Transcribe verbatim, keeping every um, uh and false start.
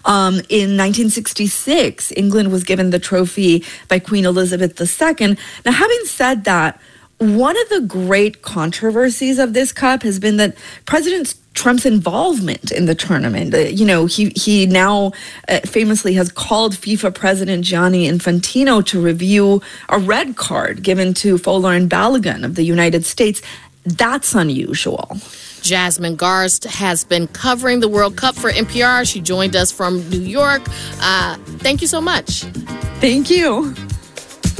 Um, in nineteen sixty-six, England was given the trophy by Queen Elizabeth the Second. Now, having said that, one of the great controversies of this cup has been that President Trump's involvement in the tournament. Uh, you know, he he now uh, famously has called FIFA President Gianni Infantino to review a red card given to Folarin Balogun of the United States. That's unusual. Jasmine Garsd has been covering the World Cup for N P R. She joined us from New York. Uh, thank you so much. Thank you.